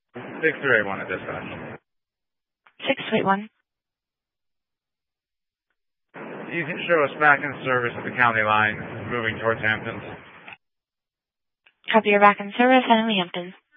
6381 at dispatch. 6381. You can show us back in service at the county line, moving towards Hamptons. Copy, you're back in service and in the Hamptons.